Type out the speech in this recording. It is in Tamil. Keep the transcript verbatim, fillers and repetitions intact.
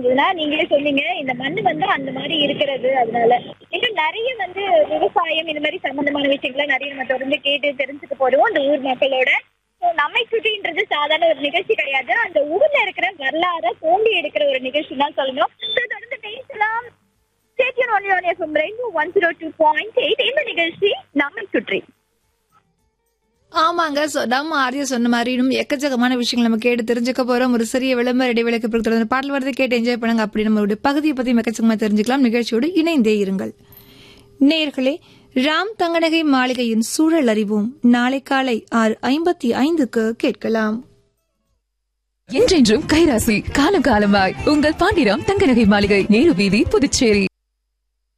இருந்ததுன்னா நீங்களே சொன்னீங்க இந்த மண்ணு வந்து அந்த மாதிரி இருக்கிறது. அதனால இன்னும் நிறைய வந்து விவசாயம் இந்த மாதிரி சம்பந்தமான விஷயங்களை நிறைய நம்ம தொடர்ந்து கேட்டு தெரிஞ்சுக்க போறோம் அந்த ஊர் மக்களோட. ஸோ நம்மை சுற்றின்றது சாதாரண ஒரு நிகழ்ச்சி கிடையாது, அந்த ஊர்ல இருக்கிற வரலாற தோண்டி எடுக்கிற ஒரு நிகழ்ச்சி தான் சொல்லணும். ஸோ தொடர்ந்து பேசலாம். ஸ்டேடியன் only on FM rainbow one zero two point eight. இந்த நிகழ்ச்சி நம்மை சுற்றி. ஆமாங்க. சோ நம்ம ஆரிய சொன்ன மாதிரி இன்னும் எக்கச்சக்கமான விஷயங்கள் நம்ம கேட்டு தெரிஞ்சுக்க போறோம். ஒரு சிறிய விளம்பர இடைவேளைக்கு பிறகு தொடர்ந்து பாடல் வரதை கேட்டு என்ஜாய் பண்ணுங்க. அப்படி நம்மளுடைய பகுதியை பத்தி எக்கச்சக்கமா தெரிஞ்சுக்கலாம். நிகழ்ச்சியோடு இணைந்தே இருங்கள் நேயர்களே. ராம் தங்கநகை மாளிகையின் சூழல் அறிவோம் நாளை காலை ஆறு ஐம்பத்தி ஐந்துக்கு கேட்கலாம். என்றென்றும் கைராசி காலம் காலமாய் உங்கள் பாண்டிராம் தங்கநகை மாளிகை, நேரு வீதி, புதுச்சேரி.